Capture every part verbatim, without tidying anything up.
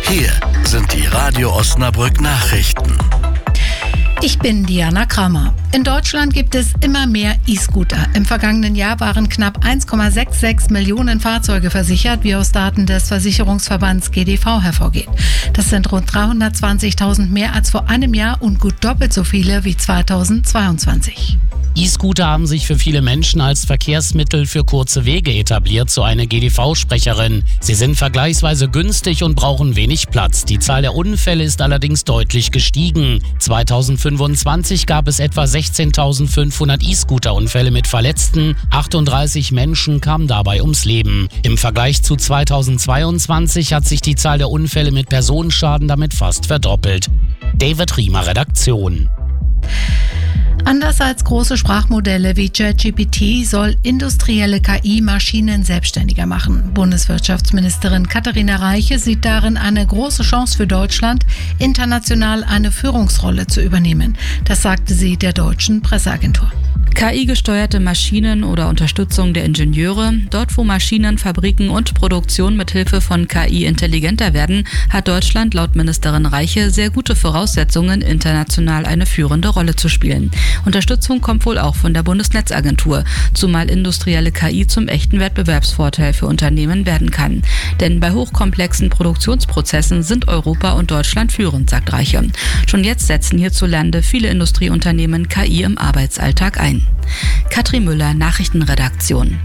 Hier sind die Radio Osnabrück Nachrichten. Ich bin Diana Kramer. In Deutschland gibt es immer mehr E-Scooter. Im vergangenen Jahr waren knapp eins Komma sechsundsechzig Millionen Fahrzeuge versichert, wie aus Daten des Versicherungsverbands G D V hervorgeht. Das sind rund dreihundertzwanzigtausend mehr als vor einem Jahr und gut doppelt so viele wie zweitausendzweiundzwanzig. E-Scooter haben sich für viele Menschen als Verkehrsmittel für kurze Wege etabliert, so eine G D V-Sprecherin. Sie sind vergleichsweise günstig und brauchen wenig Platz. Die Zahl der Unfälle ist allerdings deutlich gestiegen. zweitausendfünfundzwanzig gab es etwa sechzehntausendfünfhundert E-Scooter-Unfälle mit Verletzten. achtunddreißig Menschen kamen dabei ums Leben. Im Vergleich zu zweitausendzweiundzwanzig hat sich die Zahl der Unfälle mit Personenschaden damit fast verdoppelt. David Riemer, Redaktion. Anders als große Sprachmodelle wie ChatGPT soll industrielle K I Maschinen selbstständiger machen. Bundeswirtschaftsministerin Katharina Reiche sieht darin eine große Chance für Deutschland, international eine Führungsrolle zu übernehmen. Das sagte sie der deutschen Presseagentur. K I-gesteuerte Maschinen oder Unterstützung der Ingenieure. Dort, wo Maschinen, Fabriken und Produktion mit Hilfe von K I intelligenter werden, hat Deutschland laut Ministerin Reiche sehr gute Voraussetzungen, international eine führende Rolle zu spielen. Unterstützung kommt wohl auch von der Bundesnetzagentur, zumal industrielle K I zum echten Wettbewerbsvorteil für Unternehmen werden kann. Denn bei hochkomplexen Produktionsprozessen sind Europa und Deutschland führend, sagt Reiche. Schon jetzt setzen hierzulande viele Industrieunternehmen K I im Arbeitsalltag ein. Katrin Müller, Nachrichtenredaktion.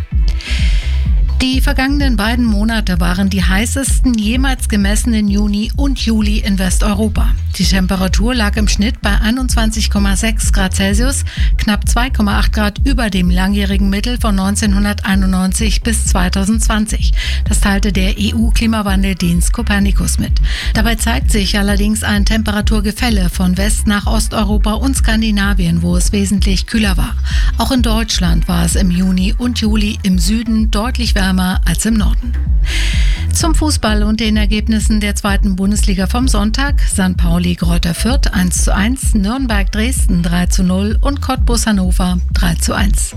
Die vergangenen beiden Monate waren die heißesten jemals gemessenen Juni und Juli in Westeuropa. Die Temperatur lag im Schnitt bei einundzwanzig Komma sechs Grad Celsius, knapp zwei Komma acht Grad über dem langjährigen Mittel von neunzehnhunderteinundneunzig bis zweitausendzwanzig. Das teilte der E U-Klimawandeldienst Copernicus mit. Dabei zeigt sich allerdings ein Temperaturgefälle von West- nach Osteuropa und Skandinavien, wo es wesentlich kühler war. Auch in Deutschland war es im Juni und Juli im Süden deutlich wärmer als im Norden. Zum Fußball und den Ergebnissen der zweiten Bundesliga vom Sonntag: Sankt Pauli Greuther Fürth eins zu eins, Nürnberg Dresden drei zu null und Cottbus Hannover drei zu eins.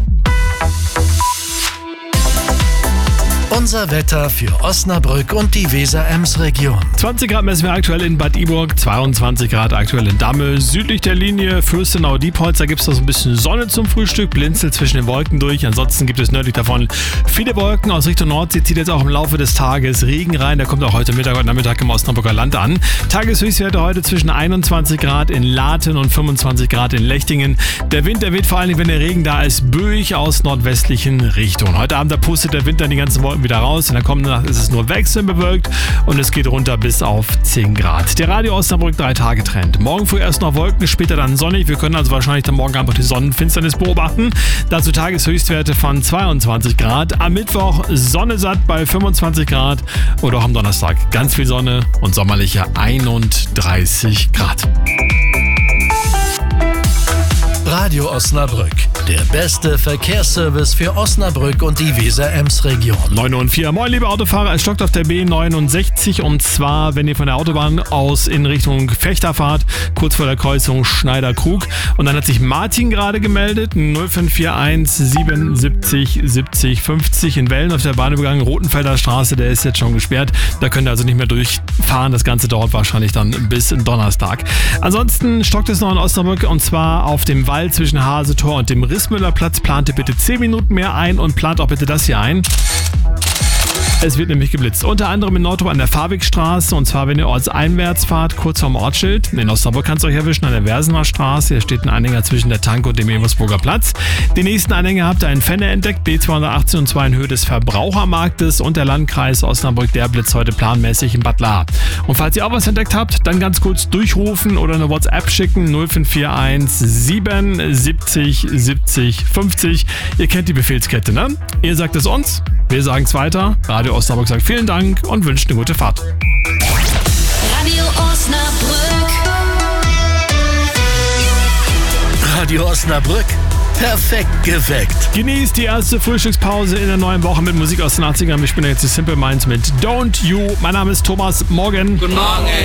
Unser Wetter für Osnabrück und die Weser-Ems-Region. zwanzig Grad messen wir aktuell in Bad Iburg, zweiundzwanzig Grad aktuell in Damme. Südlich der Linie Fürstenau-Diepholz, da gibt es noch so ein bisschen Sonne zum Frühstück, blinzelt zwischen den Wolken durch. Ansonsten gibt es nördlich davon viele Wolken. Aus Richtung Nordsee zieht jetzt auch im Laufe des Tages Regen rein. Der kommt auch heute Mittag und Nachmittag im Osnabrücker Land an. Tageshöchstwerte heute zwischen einundzwanzig Grad in Laten und fünfundzwanzig Grad in Lechtingen. Der Wind, der weht vor allem, wenn der Regen da ist, böig aus nordwestlichen Richtungen. Heute Abend, da pustet der Wind dann die ganzen Wolken wieder raus. In der kommenden Nacht ist es nur wechselbewölkt und es geht runter bis auf zehn Grad. Der Radio Osnabrück drei Tage Trend. Morgen früh erst noch Wolken, später dann sonnig. Wir können also wahrscheinlich dann morgen einfach die Sonnenfinsternis beobachten. Dazu Tageshöchstwerte von zweiundzwanzig Grad. Am Mittwoch Sonne satt bei fünfundzwanzig Grad oder auch am Donnerstag ganz viel Sonne und sommerliche einunddreißig Grad. Radio Osnabrück, der beste Verkehrsservice für Osnabrück und die Weser-Ems-Region. neun Uhr vier. Moin, liebe Autofahrer, es stockt auf der B neunundsechzig und zwar, wenn ihr von der Autobahn aus in Richtung Fechter fahrt, kurz vor der Kreuzung Schneider-Krug. Und dann hat sich Martin gerade gemeldet, null fünf vier eins siebenundsiebzig siebzig fünfzig in Wellen auf der Bahnübergang Rothenfelder Straße, der ist jetzt schon gesperrt. Da könnt ihr also nicht mehr durchfahren. Das Ganze dauert wahrscheinlich dann bis Donnerstag. Ansonsten stockt es noch in Osnabrück und zwar auf dem Wall zwischen Hasetor und dem Rissmüllerplatz. Plante bitte zehn Minuten mehr ein und plant auch bitte das hier ein. Es wird nämlich geblitzt. Unter anderem in Nordrup an der Fahrwegstraße und zwar, wenn ihr ortseinwärts fahrt, kurz vorm Ortsschild. In Osnabrück kann es euch erwischen an der Versener Straße. Hier steht ein Anhänger zwischen der Tanke und dem Eversburger Platz. Den nächsten Anhänger habt ihr in Fenne entdeckt, B zweihundertachtzehn und zwar in Höhe des Verbrauchermarktes und der Landkreis Osnabrück, der blitzt heute planmäßig in Bad Lahr. Und falls ihr auch was entdeckt habt, dann ganz kurz durchrufen oder eine WhatsApp schicken, null fünf vier eins siebenundsiebzig siebzig fünfzig. Ihr kennt die Befehlskette, ne? Ihr sagt es uns, wir sagen es weiter. Radio Osnabrück sagt vielen Dank und wünscht eine gute Fahrt. Radio Osnabrück. Radio Osnabrück, perfekt geweckt. Genießt die erste Frühstückspause in der neuen Woche mit Musik aus den achtzigern. Ich bin jetzt die Simple Minds mit Don't You. Mein Name ist Thomas. Morgen. Guten Morgen.